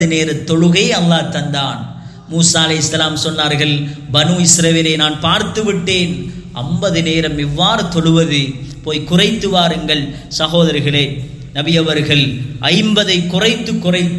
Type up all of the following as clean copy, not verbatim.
நேர தொழுகை அல்லாஹ் தந்தான். மூசா அலைஹிஸ்ஸலாம் சொன்னார்கள், பனு இஸ்ரவேலை நான் பார்த்து விட்டேன், 50 நேரம் எவ்வாறு தொழுவது, போய் குறைத்து வாருங்கள். சகோதரர்களே, நபி அவர்கள் 50 குறைத்து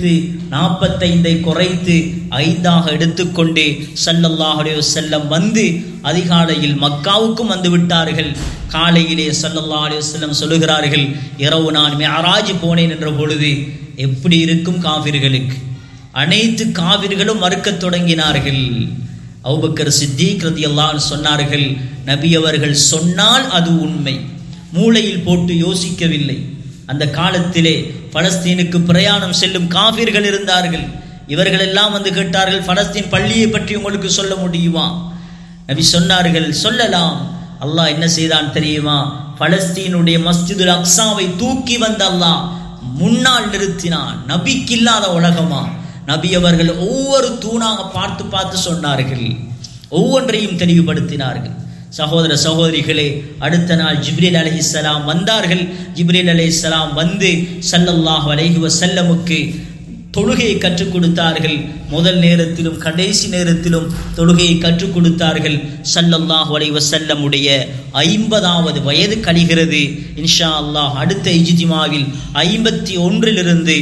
45 குறைத்து 5ஆக எடுத்துக்கொண்டு ஸல்லல்லாஹு அலைஹி வஸல்லம் வந்து அதிகாலையில் மக்காவுக்கும் வந்து விட்டார்கள். காலையிலே ஸல்லல்லாஹு அலைஹி வஸல்லம் சொல்லுகிறார்கள், இரவு நான் மிஅராஜ் போனேன் என்ற பொழுது எப்படி இருக்கும் காஃபிர்களுக்கு? அனைத்து காவிர்களும் மறுக்கத் தொடங்கினார்கள். அபூபக்கர் சித்தீக் ரலியல்லாஹு அன்ஹு சொன்னார்கள், நபி அவர்கள் சொன்னால் அது உண்மை, மூளையில் போட்டு யோசிக்கவில்லை. அந்த காலத்திலே பலஸ்தீனுக்கு பிரயாணம் செல்லும் காஃபிர்கள் இருந்தார்கள். இவர்கள் எல்லாம் வந்து கேட்டார்கள், பலஸ்தீன் பள்ளியை பற்றி உங்களுக்கு சொல்ல முடியுமா? நபி சொன்னார்கள், சொல்லலாம். அல்லாஹ் என்ன செய்தான் தெரியுமா? பலஸ்தீனுடைய மஸ்ஜிதுல் அக்ஸாவை தூக்கி வந்த அல்லாஹ் முன்னால் நிறுத்தினான். நபிக்கு இல்லாத உலகமா? நபி அவர்கள் ஒவ்வொரு தூணாக பார்த்து பார்த்து சொன்னார்கள், ஒவ்வொன்றையும் தெளிவுபடுத்தினார்கள். சகோதர சகோதரிகளே, அடுத்த நாள் ஜிப்ரீல் அலைஹிஸ்ஸலாம் வந்தார்கள். ஜிப்ரீல் அலைஹிஸ்ஸலாம் வந்து ஸல்லல்லாஹு அலைஹி வஸல்லமுக்கு தொழுகையை கற்றுக் கொடுத்தார்கள். முதல் நேரத்திலும் கடைசி நேரத்திலும் தொழுகையை கற்றுக் கொடுத்தார்கள். ஸல்லல்லாஹு அலைஹி வஸல்லமுடைய 50வது வயது கழிகிறது. இன்ஷா அல்லாஹ் அடுத்த இஜ்திமாவில் 51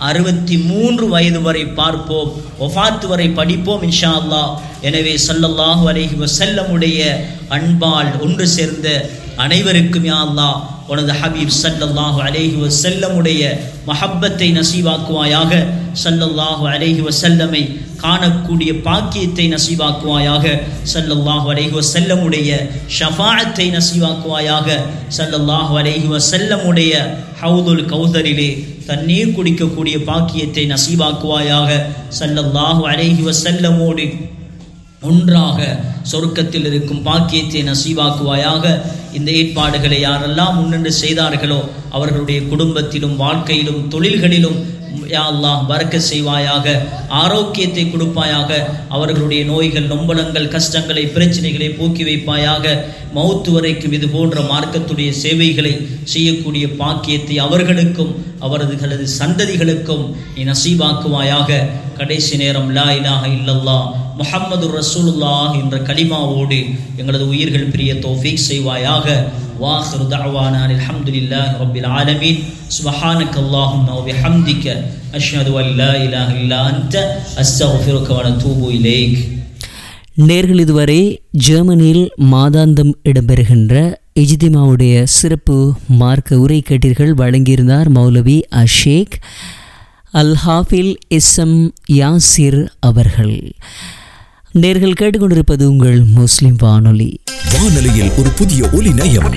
63 வயது வரை பார்ப்போம், வஃபாத் வரை படிப்போம் இன்ஷா அல்லாஹ். எனவே ஸல்லல்லாஹு அலைஹி வஸல்லமுடைய அன்பால் ஒன்று சேர்ந்த அனைவருக்கும் யா அல்லாஹ் உனது ஹபீப் ஸல்லல்லாஹு அலைஹி வஸல்லமுடைய மஹப்பத்தை நசீவாக்குவாயாக. ஸல்லல்லாஹு அலைஹி வஸல்லமை காணக்கூடிய பாக்கியத்தை நசீவாக்குவாயாக. ஸல்லல்லாஹு அலைஹி வஸல்லமுடைய ஷஃபாஅத்தை நசீவாக்குவாயாக. ஸல்லல்லாஹு அலைஹி வஸல்லமுடைய ஹவுதுல் கௌதரிலே தண்ணீர் குடிக்கக்கூடிய பாக்கியத்தை நசீவாக்குவாயாக. ஸல்லல்லாஹு அலைஹி வஸல்லமோடு ஒன்றாக சொர்க்கத்தில் இருக்கும் பாக்கியத்தை நசீவாக்குவாயாக. இந்த ஏற்பாடுகளை யாரெல்லாம் முன்னின்று செய்தார்களோ அவர்களுடைய குடும்பத்திலும் வாழ்க்கையிலும் தொழில்களிலும் யா அல்லாஹ் பரக்கத் செய்வாயாக, ஆரோக்கியத்தை கொடுப்பாயாக. அவர்களுடைய நோய்கள் நொம்பலங்கள் கஷ்டங்களை பிரச்சனைகளை போக்கி வைப்பாயாக. மௌத்து வரைக்கும் இது போன்ற மார்க்கத்துடைய சேவைகளை செய்யக்கூடிய பாக்கியத்தை அவர்களுக்கும் அவர்களது சந்ததிகளுக்கும் நீ நசீபாக்குவாயாக. கடைசி நேரம் லா இலாஹ இல்லல்லாஹ் முஹம்மது ரசூலுல்லாஹ் என்ற கலிமாவோடு எங்களது உயிர்கள் பிரிய தௌஃபீக் செய்வாயாக. வாஹிரு தஅவானா அல்ஹம்துலில்லாஹி ரப்பில் ஆலமீன். சுப்ஹானக அல்லாஹும்ம வ பிஹம்திக அஷ்ஹது அன் லா இலாஹ இல்லா அன்த அஸ்தக்ஃபிருக வ அத்தூபு இலைக். நேர்கள் இதுவரை ஜெர்மனியில் மாதாந்தம் இடம்பெறுகின்ற இஜ்திமாவுடைய சிறப்பு மார்க்க உரை கேட்டீர்கள். வழங்கியிருந்தார் மௌலவி அஷேக் அல் ஹாஃபில் இஸ்எம் யாசிர் அவர்கள். நேர்கள் கேட்டுக்கொண்டிருப்பது உங்கள் முஸ்லிம் வானொலி. வானொலியில் ஒரு புதிய ஒலி நயம்,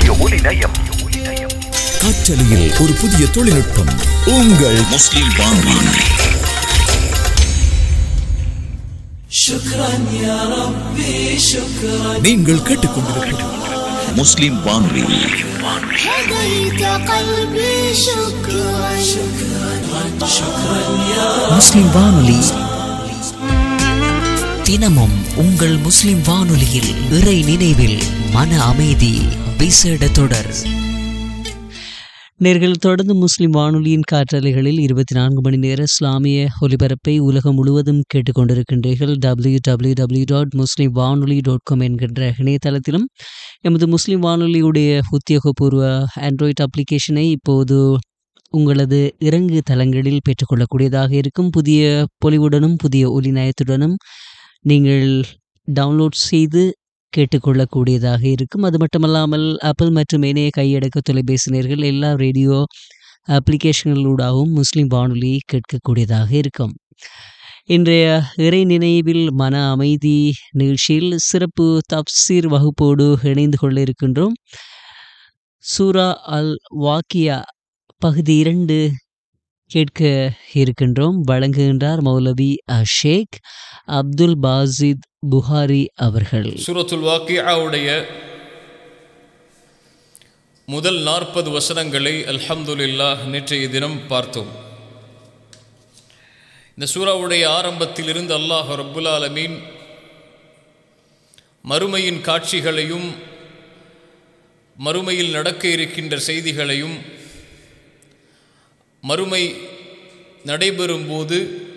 காற்றலையில் ஒரு புதிய தொழில்நுட்பம். உங்கள் முஸ்லிம் வானொலி. நீங்கள் கேட்டுக்கொண்டிருப்பது முஸ்லிம் வானொலி. முஸ்லிம் வானொலி தினமும் உங்கள் முஸ்லிம் வானொலியில் இறை நினைவில் மன அமைதி விசேட தொடர். நேர்கள் தொடர்ந்து முஸ்லிம் வானொலியின் காற்றலைகளில் 24 மணி நேர இஸ்லாமிய ஒலிபரப்பை உலகம் முழுவதும் கேட்டுக்கொண்டிருக்கின்றீர்கள். www.muslimvanoli.com என்கின்ற இணையதளத்திலும் எமது முஸ்லிம் வானொலியுடைய உத்தியோகபூர்வ ஆண்ட்ராய்டு அப்ளிகேஷனை இப்போது உங்களது இறங்கு தளங்களில் பெற்றுக்கொள்ளக்கூடியதாக இருக்கும். புதிய பொலிவுடனும் புதிய ஒலி நயத்துடனும் நீங்கள் டவுன்லோட் செய்து கேட்டுக்கொள்ளக்கூடியதாக இருக்கும். அது மட்டுமல்லாமல் ஆப்பிள் மற்றும் ஏனைய கையடக்க தொலைபேசி நேயர்கள் எல்லா ரேடியோ அப்ளிகேஷன்களூடாகவும் முஸ்லிம் வானொலி கேட்கக்கூடியதாக இருக்கும். இன்றைய இறை நினைவில் மன அமைதி நிகழ்ச்சியில் சிறப்பு தப்சீர் வகுப்போடு இணைந்து கொள்ள இருக்கின்றோம். சூரா அல் வாக்கியா பகுதி 2 கேட்க இருக்கின்றோம். வழங்குகின்றார் மௌலவி ஷேக் அப்துல் பாசித் புகாரி அவர்கள். சூரத்துல் வாக்கியாவுடைய முதல் 40 வசனங்களை அல்ஹம்துலில்லாஹ் நேற்றைய தினம் பார்த்தோம். இந்த சூராவுடைய ஆரம்பத்திலிருந்து அல்லாஹ் ரப்புல் ஆலமீன் மறுமையின் காட்சிகளையும் மறுமையில் நடக்க இருக்கின்ற செய்திகளையும் மறுமை நடைபெறும் போது